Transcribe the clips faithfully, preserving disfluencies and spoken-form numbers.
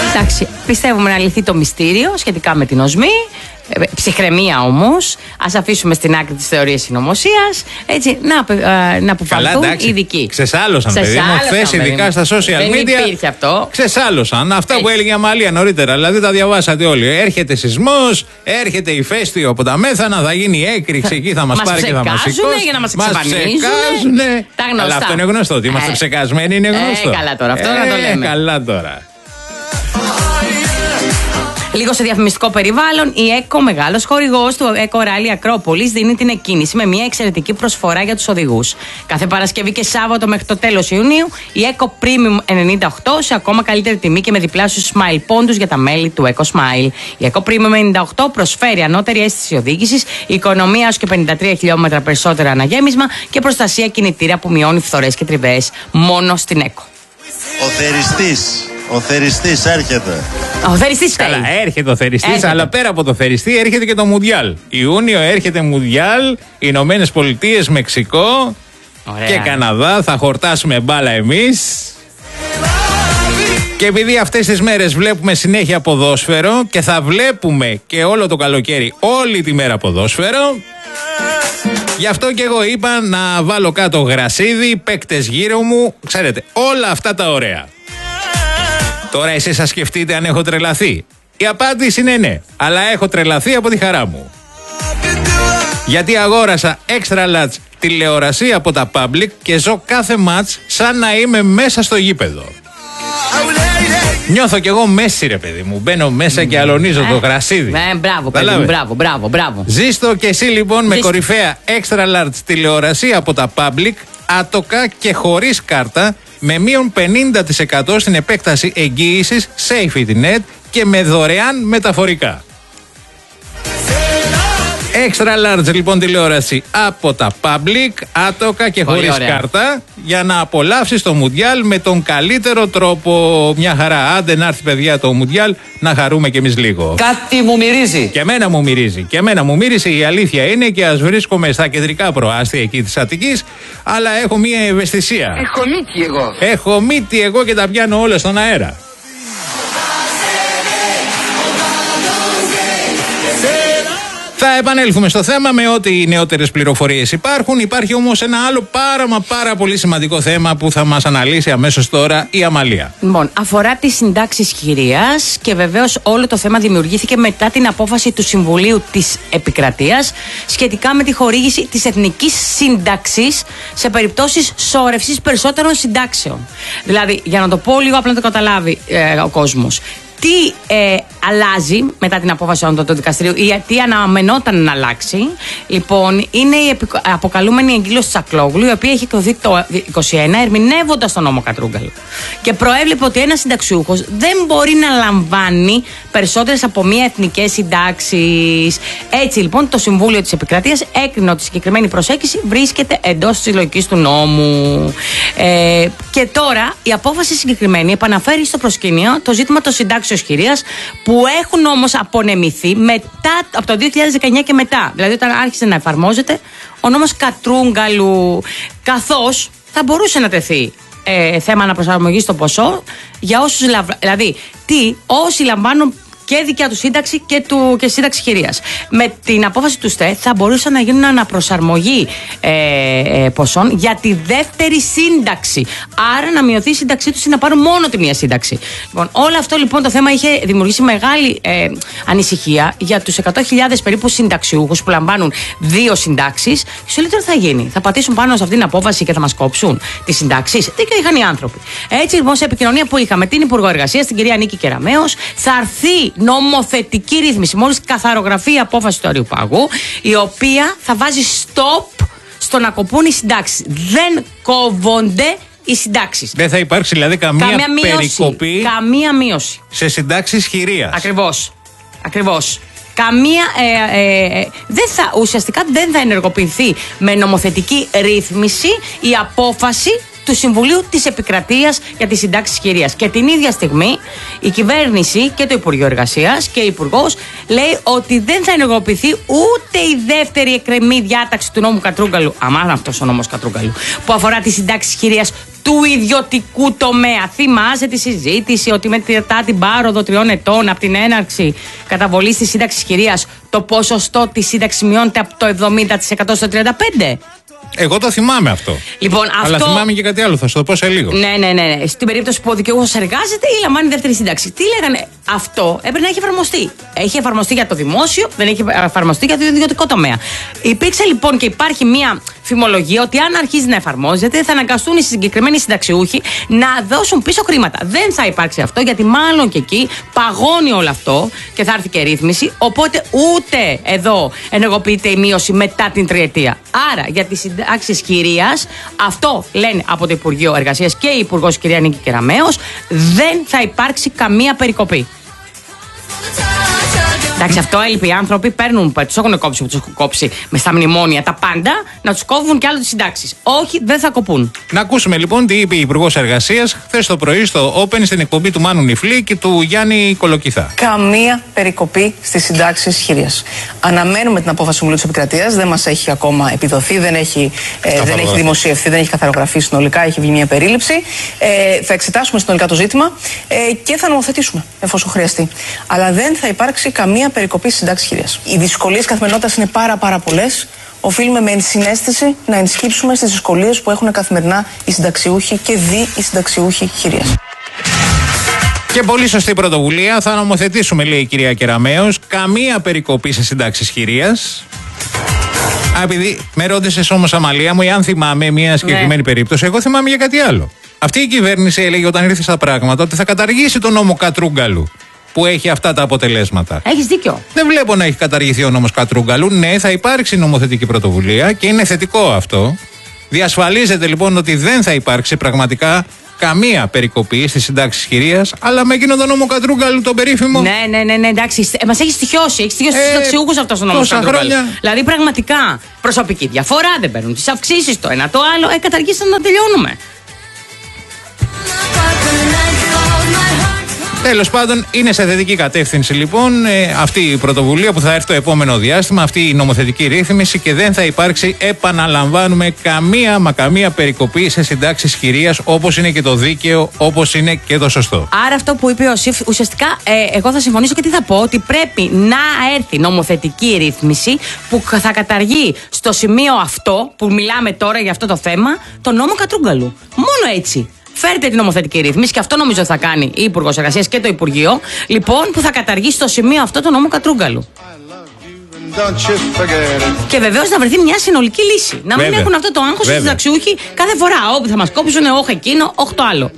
Εντάξει, πιστεύουμε να λυθεί το μυστήριο σχετικά με την οσμή. Ψυχραιμία όμως. Ας αφήσουμε στην άκρη τις θεωρίες συνωμοσίας. Έτσι, να, ε, να αποφανθούν οι ειδικοί. Ξεσάλωσαν, παιδί μου. Χθες, ειδικά στα social δεν media. Δεν υπήρχε αυτό. Ξεσάλωσαν. Αυτά Έτσι. που έλεγε η Αμαλία νωρίτερα. Δηλαδή τα διαβάσατε όλοι. Έρχεται σεισμός, έρχεται ηφαίστειο από τα μέθανα, θα γίνει έκρηξη εκεί, θα μας πάρει και θα μας σηκώσει. Για να μας Μας εξαφανίζουν. Τα γνωστά. Αλλά αυτό είναι γνωστό. Ότι είμαστε ε. ψεκασμένοι είναι γνωστό. Ε, καλά τώρα. Αυτό ε, να το λέμε. Καλά τώρα. Λίγο σε διαφημιστικό περιβάλλον, η ΕΚΟ, μεγάλος χορηγός του ΕΚΟ Ράλι Ακρόπολης, δίνει την εκκίνηση με μια εξαιρετική προσφορά για τους οδηγούς. Κάθε Παρασκευή και Σάββατο μέχρι το τέλος Ιουνίου, η ΕΚΟ Premium ενενήντα οκτώ σε ακόμα καλύτερη τιμή και με διπλάσιους Smile πόντους για τα μέλη του ΕΚΟ Smile. Η ΕΚΟ Premium ενενήντα οκτώ προσφέρει ανώτερη αίσθηση οδήγησης, οικονομία έως και πενήντα τρία χιλιόμετρα περισσότερα αναγέμισμα και προστασία κινητήρα που μειώνει φθορές και τριβές. Μόνο στην ΕΚΟ. Ο θεριστής. Ο θεριστής έρχεται. Ο θεριστής φταίει. Καλά, έρχεται ο θεριστής, αλλά πέρα από το θεριστή έρχεται και το Μουντιάλ. Ιούνιο έρχεται Μουντιάλ, Ηνωμένες Πολιτείες, Μεξικό. Ωραία. Και Καναδά. Θα χορτάσουμε μπάλα εμείς. Και επειδή αυτές τις μέρες βλέπουμε συνέχεια ποδόσφαιρο και θα βλέπουμε και όλο το καλοκαίρι όλη τη μέρα ποδόσφαιρο, γι' αυτό και εγώ είπα να βάλω κάτω γρασίδι, παίκτες γύρω μου, ξέρετε, όλα αυτά τα ωραία. Τώρα εσείς θα σκεφτείτε αν έχω τρελαθεί. Η απάντηση είναι ναι, αλλά έχω τρελαθεί από τη χαρά μου. Γιατί αγόρασα extra large τηλεορασία από τα Public και ζω κάθε μάτς σαν να είμαι μέσα στο γήπεδο. Νιώθω κι εγώ μέση, ρε παιδί μου. Μπαίνω μέσα και αλωνίζω το γρασίδι. Ε, μπράβο, παιδί μου, μπράβο, μπράβο, μπράβο. Ζήστο και εσύ λοιπόν με κορυφαία extra large τηλεορασία από τα Public, άτοκα και χωρίς κάρτα, με μείον πενήντα τοις εκατό στην επέκταση εγγύησης Safety Net και με δωρεάν μεταφορικά. Extra large λοιπόν τηλεόραση από τα Public, άτοκα και χωρίς κάρτα, για να απολαύσεις το Μουντιάλ με τον καλύτερο τρόπο. Μια χαρά. Άντε να έρθει, παιδιά, το Μουντιάλ, να χαρούμε κι εμείς λίγο. Κάτι μου μυρίζει. Και εμένα μου μυρίζει. Και εμένα μου μύρισε, η αλήθεια είναι, και ας βρίσκομαι στα κεντρικά προάστια εκεί της Αττικής, αλλά έχω μια ευαισθησία. Έχω μύτη εγώ. Έχω μύτη εγώ και τα πιάνω όλα στον αέρα. Θα επανέλθουμε στο θέμα με ό,τι νεότερες πληροφορίες υπάρχουν. Υπάρχει όμως ένα άλλο πάρα μα πάρα πολύ σημαντικό θέμα που θα μας αναλύσει αμέσως τώρα η Αμαλία. Λοιπόν, αφορά τις συντάξεις χειρίας και βεβαίως όλο το θέμα δημιουργήθηκε μετά την απόφαση του Συμβουλίου της Επικρατείας σχετικά με τη χορήγηση της εθνικής σύνταξης σε περιπτώσεις σώρευσης περισσότερων συντάξεων. Δηλαδή, για να το πω λίγο απλά να το καταλάβει ε, ο κόσμος. Τι ε, αλλάζει μετά την απόφαση του δικαστηρίου ή τι αναμενόταν να αλλάξει, λοιπόν, είναι η αποκαλούμενη εγκύλωση Τσακλόγλου, η οποία έχει εκδοθεί το είκοσι ένα ερμηνεύοντας τον νόμο Κατρούγκαλου. Και προέβλεπε ότι ένας συνταξιούχος δεν μπορεί να λαμβάνει περισσότερες από μία εθνικές συντάξεις. Έτσι, λοιπόν, το Συμβούλιο της Επικρατείας έκρινε ότι η συγκεκριμένη προσέγγιση βρίσκεται εντός της λογικής του νόμου. Ε, και τώρα η απόφαση συγκεκριμένη επαναφέρει στο προσκήνιο το ζήτημα των συντάξεων χειρίας που έχουν όμως απονεμηθεί μετά, από το δύο χιλιάδες δεκαεννιά και μετά. Δηλαδή όταν άρχισε να εφαρμόζεται ο νόμος Κατρούγκαλου, καθώς θα μπορούσε να τεθεί ε, θέμα αναπροσαρμογής στο ποσό για όσους, δηλαδή τι, όσοι λαμβάνουν και δικιά του σύνταξη και, του, και σύνταξη χειρίας. Με την απόφαση του ΣΤΕ θα μπορούσαν να γίνουν αναπροσαρμογή ε, ε, ποσών για τη δεύτερη σύνταξη. Άρα να μειωθεί η σύνταξή τους ή να πάρουν μόνο τη μία σύνταξη. Λοιπόν, όλο αυτό λοιπόν το θέμα είχε δημιουργήσει μεγάλη ε, ανησυχία για τους εκατό χιλιάδες περίπου συνταξιούχους που λαμβάνουν δύο συντάξεις. Και σου λέει τώρα θα γίνει. Θα πατήσουν πάνω σε αυτήν την απόφαση και θα μας κόψουν τις συντάξεις. Τι και είχαν οι άνθρωποι. Έτσι λοιπόν, σε επικοινωνία που είχαμε την Υπουργό Εργασίας, την κυρία Νίκη Κεραμέως, θα έρθει νομοθετική ρύθμιση, μόλις καθαρογραφεί η απόφαση του Αριουπάγου, η οποία θα βάζει stop στο να κοπούν οι συντάξεις. Δεν κόβονται οι συντάξεις. Δεν θα υπάρξει δηλαδή καμία, καμία περικοπή, καμία μείωση σε συντάξεις χειρίας. Ακριβώς. Ακριβώς. Καμία. Ε, ε, ε, δεν θα, ουσιαστικά δεν θα ενεργοποιηθεί με νομοθετική ρύθμιση η απόφαση του Συμβουλίου της Επικρατείας για τις συντάξεις χειρίας. Και την ίδια στιγμή η κυβέρνηση και το Υπουργείο Εργασίας και ο Υπουργός λέει ότι δεν θα ενεργοποιηθεί ούτε η δεύτερη εκκρεμή διάταξη του νόμου Κατρούγκαλου, αμάν αυτός ο νόμος Κατρούγκαλου, που αφορά τις συντάξεις χειρίας του ιδιωτικού τομέα. Θυμάσαι τη συζήτηση ότι μετά την πάροδο τριών ετών από την έναρξη καταβολής της σύνταξης χειρίας, το ποσοστό της σύνταξης μειώνεται από το εβδομήντα τοις εκατό στο τριάντα πέντε τοις εκατό. Εγώ το θυμάμαι αυτό. Λοιπόν, Αλλά αυτό... θυμάμαι και κάτι άλλο, θα σου το πω σε λίγο. Ναι, ναι, ναι, ναι. Στην περίπτωση που ο δικαιούχος εργάζεται ή λαμβάνει δεύτερη σύνταξη. Τι λέγανε, αυτό έπρεπε να έχει εφαρμοστεί. Έχει εφαρμοστεί για το δημόσιο, δεν έχει εφαρμοστεί για το ιδιωτικό τομέα. Υπήρξε λοιπόν και υπάρχει μία φημολογία ότι αν αρχίζει να εφαρμόζεται, θα αναγκαστούν οι συγκεκριμένοι συνταξιούχοι να δώσουν πίσω χρήματα. Δεν θα υπάρξει αυτό, γιατί μάλλον και εκεί παγώνει όλο αυτό και θα έρθει και ρύθμιση. Οπότε ούτε εδώ ενεργοποιείται η μείωση μετά την τριετία. Άρα για τις συντάξεις χειρίας, αυτό λένε από το Υπουργείο Εργασίας και η Υπουργός κυρία Νίκη Κεραμέως, δεν θα υπάρξει καμία περικοπή. Εντάξει, αυτό έλειπε. Οι άνθρωποι παίρνουν, του έχουν κόψει, του έχουν κόψει με στα μνημόνια τα πάντα, να του κόβουν κι άλλο τις συντάξεις. Όχι, δεν θα κοπούν. Να ακούσουμε λοιπόν τι είπε η Υπουργός Εργασίας χθες το πρωί στο Open στην εκπομπή του Μάνου Νιφλή και του Γιάννη Κολοκυθά. Καμία περικοπή στις συντάξεις χειρίας. Αναμένουμε την απόφαση του Συμβουλίου της Επικρατείας, δεν μας έχει ακόμα επιδοθεί, δεν έχει, ε, δεν έχει δημοσιευθεί, δεν έχει καθαρογραφεί συνολικά, έχει βγει μια περίληψη. Ε, θα εξετάσουμε συνολικά το ζήτημα ε, και θα νομοθετήσουμε εφόσον χρειαστεί. Αλλά δεν θα υπάρξει καμία περικοπή στις συντάξεις χειρίας. Οι δυσκολίες καθημερινότητας είναι πάρα πάρα πολλές. Οφείλουμε με ενσυναίσθηση να ενσκύψουμε στις δυσκολίες που έχουν καθημερινά οι συνταξιούχοι και δι οι συνταξιούχοι χειρίας. Και πολύ σωστή πρωτοβουλία. Θα νομοθετήσουμε, λέει η κυρία Κεραμέως, καμία περικοπή σε συντάξεις χειρίας. Α, επειδή με ρώτησες όμως, Αμαλία μου, αν θυμάμαι μια συγκεκριμένη ναι. περίπτωση, εγώ θυμάμαι για κάτι άλλο. Αυτή η κυβέρνηση έλεγε όταν ήρθε στα πράγματα ότι θα καταργήσει τον νόμο Κατρούγκαλου, που έχει αυτά τα αποτελέσματα. Έχεις δίκιο. Δεν βλέπω να έχει καταργηθεί ο νόμος Κατρούγκαλου. Ναι, θα υπάρξει νομοθετική πρωτοβουλία και είναι θετικό αυτό. Διασφαλίζεται λοιπόν ότι δεν θα υπάρξει πραγματικά καμία περικοπή στις συντάξεις χειρίας, αλλά με εκείνο τον νόμο Κατρούγκαλου, τον περίφημο. Ναι, ναι, ναι, ναι, εντάξει. Ε, μας έχει στοιχειώσει. Έχει στοιχειώσει ε, τους συνταξιούχους αυτός ο νόμος Κατρούγκαλου. Χρόνια. Δηλαδή πραγματικά προσωπική διαφορά, δεν παίρνουν τις αυξήσεις, το ένα το άλλο. Ε, καταργήσαν να τελειώνουμε. Τέλος πάντων, είναι σε θετική κατεύθυνση λοιπόν ε, αυτή η πρωτοβουλία που θα έρθει το επόμενο διάστημα, αυτή η νομοθετική ρύθμιση, και δεν θα υπάρξει, επαναλαμβάνουμε, καμία μα καμία περικοπή σε συντάξεις χειρίας, όπως είναι και το δίκαιο, όπως είναι και το σωστό. Άρα αυτό που είπε ο Σιφ, ουσιαστικά ε, εγώ θα συμφωνήσω και τι θα πω, ότι πρέπει να έρθει νομοθετική ρύθμιση που θα καταργεί στο σημείο αυτό που μιλάμε τώρα για αυτό το θέμα, τον νόμο Κατρούγκαλου. Μόνο έτσι. Φέρτε την νομοθετική ρύθμιση, και αυτό νομίζω θα κάνει η Υπουργός Εργασίας και το Υπουργείο, λοιπόν, που θα καταργήσει στο σημείο αυτό το νόμο Κατρούγκαλου. Και βεβαίως να βρεθεί μια συνολική λύση. Να μην έχουν αυτό το άγχος οι συνταξιούχοι κάθε φορά. Όπου θα μας κόψουν, όχι εκείνο, όχι το άλλο.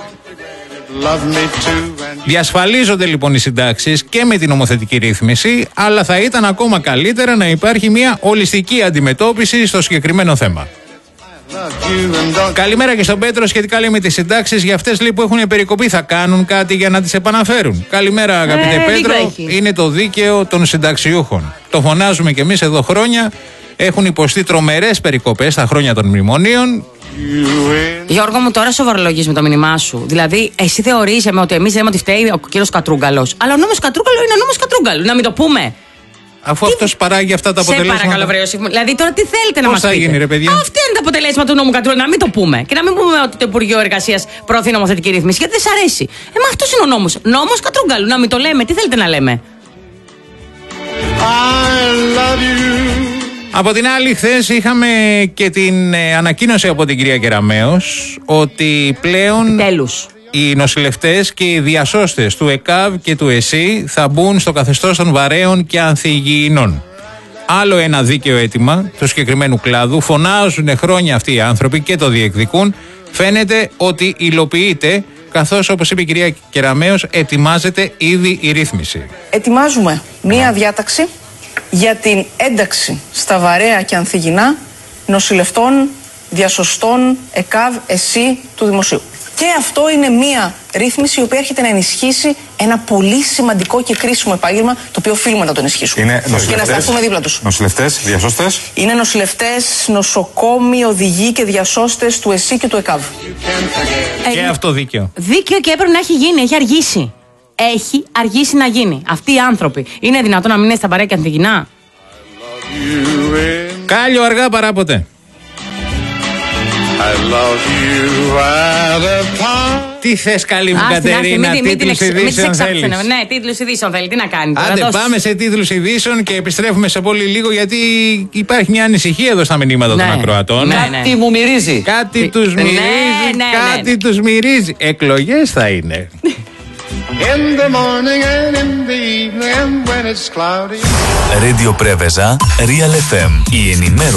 Διασφαλίζονται λοιπόν οι συντάξεις και με την νομοθετική ρύθμιση, αλλά θα ήταν ακόμα καλύτερα να υπάρχει μια ολιστική αντιμετώπιση στο συγκεκριμένο θέμα. Καλημέρα και στον Πέτρο. Σχετικά λέει με τις συντάξεις, για αυτές λέει που έχουν περικοπεί, θα κάνουν κάτι για να τις επαναφέρουν? Καλημέρα, αγαπητέ ε, Πέτρο. Είναι το δίκαιο των συνταξιούχων. Το φωνάζουμε κι εμείς εδώ χρόνια. Έχουν υποστεί τρομερές περικοπές στα χρόνια των μνημονίων. Γιώργο μου, τώρα σοβαρολογείς με το μήνυμά σου. Δηλαδή, εσύ θεωρείς ότι εμείς λέμε ότι φταίει ο κύριος Κατρούγκαλος. Αλλά ο νόμος Κατρούγκαλου είναι ο νόμος Κατρούγκαλου. Να μην το πούμε. Αφού αυτός παράγει αυτά τα αποτελέσματα. Σε παρακαλώ, βρε. Δηλαδή, τώρα τι θέλετε να μας πείτε? Πώς θα γίνει, ρε παιδιά? Αυτά είναι τα αποτελέσματα του νόμου Κατρούγκαλου. Να μην το πούμε. Και να μην πούμε ότι το Υπουργείο Εργασίας προωθεί νομοθετική ρύθμιση, γιατί δεν σ' αρέσει. Ε, μα αυτός είναι ο νόμος. Νόμος Κατρούγκαλου. Να μην το λέμε. Τι θέλετε να λέμε? Από την άλλη, χθες είχαμε και την ε, ανακοίνωση από την κυρία Κεραμέως ότι πλέον Τέλους. οι νοσηλευτές και οι διασώστες του ΕΚΑΒ και του ΕΣΥ θα μπουν στο καθεστώς των βαρέων και ανθυγιεινών. Άλλο ένα δίκαιο αίτημα του συγκεκριμένου κλάδου. Φωνάζουν χρόνια αυτοί οι άνθρωποι και το διεκδικούν. Φαίνεται ότι υλοποιείται, καθώς, όπως είπε η κυρία Κεραμέως, ετοιμάζεται ήδη η ρύθμιση. Ετοιμάζουμε μία διάταξη για την ένταξη στα βαρέα και ανθυγιεινά νοσηλευτών, διασωστών, ΕΚΑΒ, ΕΣΥ του Δημοσίου. Και αυτό είναι μία ρύθμιση η οποία έρχεται να ενισχύσει ένα πολύ σημαντικό και κρίσιμο επάγγελμα, το οποίο οφείλουμε να το ενισχύσουμε. Είναι και να σταθούμε δίπλα τους. Νοσηλευτές, διασώστες. Είναι νοσηλευτές, νοσοκόμοι, οδηγοί και διασώστες του ΕΣΥ και του ΕΚΑΒ. Και ε, αυτό δίκαιο. Δίκαιο, και έπρεπε να έχει γίνει, έχει αργήσει. Έχει αργήσει να γίνει. Αυτοί οι άνθρωποι είναι δυνατόν να μην είναι στα βαρέα και ανθυγιεινά? Κάλιο αργά παρά ποτέ. I love you at a time. Τι θες καλή μου Κατερίνα, τίτλους ειδήσεων θέλεις? Ναι, τίτλους ειδήσεων θέλει, τι να κάνει τώρα. Άντε πάμε σε τίτλους ειδήσεων και επιστρέφουμε σε πολύ λίγο, γιατί υπάρχει μια ανησυχία εδώ στα μηνύματα των ακροατών. Κάτι μου μυρίζει. Κάτι τους μυρίζει, κάτι τους μυρίζει. Εκλογές θα είναι. In the morning and in the evening and when it's cloudy. Radio Preveza, Real εφ εμ. Η ενημέρωση